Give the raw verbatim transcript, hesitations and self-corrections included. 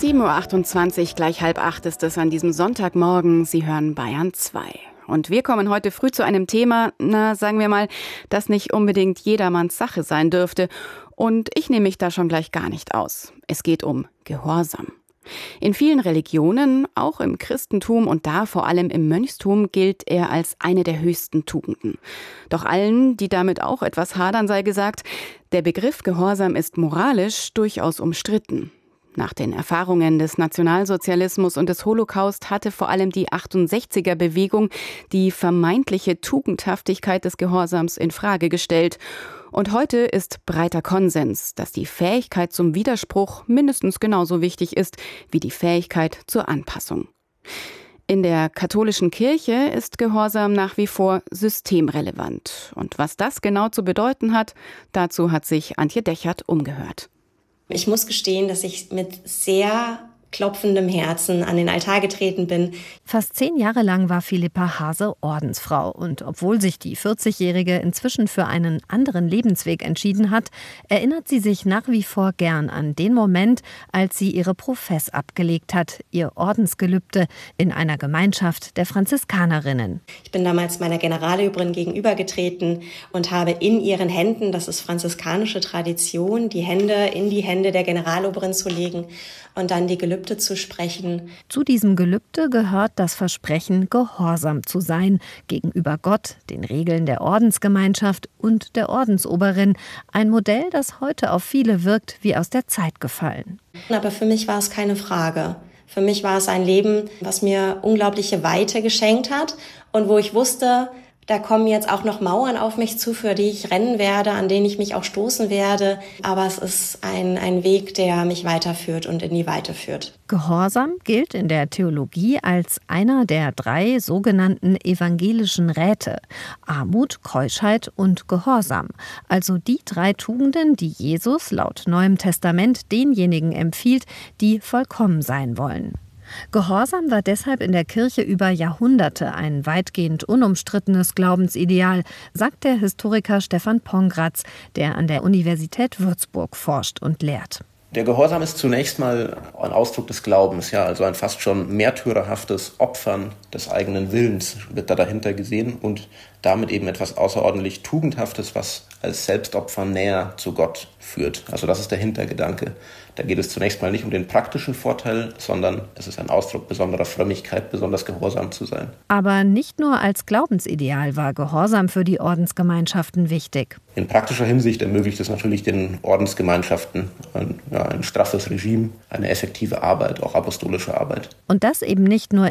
sieben Uhr achtundzwanzig, gleich halb acht ist es an diesem Sonntagmorgen. Sie hören Bayern zwei. Und wir kommen heute früh zu einem Thema, na, sagen wir mal, das nicht unbedingt jedermanns Sache sein dürfte. Und ich nehme mich da schon gleich gar nicht aus. Es geht um Gehorsam. In vielen Religionen, auch im Christentum und da vor allem im Mönchstum, gilt er als eine der höchsten Tugenden. Doch allen, die damit auch etwas hadern, sei gesagt, der Begriff Gehorsam ist moralisch durchaus umstritten. Nach den Erfahrungen des Nationalsozialismus und des Holocaust hatte vor allem die achtundsechziger-Bewegung die vermeintliche Tugendhaftigkeit des Gehorsams in Frage gestellt. Und heute ist breiter Konsens, dass die Fähigkeit zum Widerspruch mindestens genauso wichtig ist wie die Fähigkeit zur Anpassung. In der katholischen Kirche ist Gehorsam nach wie vor systemrelevant. Und was das genau zu bedeuten hat, dazu hat sich Antje Dechert umgehört. Ich muss gestehen, dass ich mit sehr klopfendem Herzen an den Altar getreten bin. Fast zehn Jahre lang war Philippa Haase Ordensfrau. Und obwohl sich die vierzigjährige inzwischen für einen anderen Lebensweg entschieden hat, erinnert sie sich nach wie vor gern an den Moment, als sie ihre Profess abgelegt hat, ihr Ordensgelübde in einer Gemeinschaft der Franziskanerinnen. Ich bin damals meiner Generalobrin gegenübergetreten und habe in ihren Händen, das ist franziskanische Tradition, die Hände in die Hände der Generalobrin zu legen und dann die Gelübde zu sprechen. Zu diesem Gelübde gehört das Versprechen, gehorsam zu sein gegenüber Gott, den Regeln der Ordensgemeinschaft und der Ordensoberin. Ein Modell, das heute auf viele wirkt wie aus der Zeit gefallen. Aber für mich war es keine Frage. Für mich war es ein Leben, was mir unglaubliche Weite geschenkt hat und wo ich wusste, da kommen jetzt auch noch Mauern auf mich zu, für die ich rennen werde, an denen ich mich auch stoßen werde. Aber es ist ein, ein Weg, der mich weiterführt und in die Weite führt. Gehorsam gilt in der Theologie als einer der drei sogenannten evangelischen Räte. Armut, Keuschheit und Gehorsam. Also die drei Tugenden, die Jesus laut Neuem Testament denjenigen empfiehlt, die vollkommen sein wollen. Gehorsam war deshalb in der Kirche über Jahrhunderte ein weitgehend unumstrittenes Glaubensideal, sagt der Historiker Stefan Pongratz, der an der Universität Würzburg forscht und lehrt. Der Gehorsam ist zunächst mal ein Ausdruck des Glaubens, ja, also ein fast schon märtyrerhaftes Opfern des eigenen Willens wird da dahinter gesehen und damit eben etwas außerordentlich Tugendhaftes, was als Selbstopfer näher zu Gott führt. Also das ist der Hintergedanke. Da geht es zunächst mal nicht um den praktischen Vorteil, sondern es ist ein Ausdruck besonderer Frömmigkeit, besonders gehorsam zu sein. Aber nicht nur als Glaubensideal war Gehorsam für die Ordensgemeinschaften wichtig. In praktischer Hinsicht ermöglicht es natürlich den Ordensgemeinschaften ein, ja, ein straffes Regime, eine effektive Arbeit, auch apostolische Arbeit. Und das eben nicht nur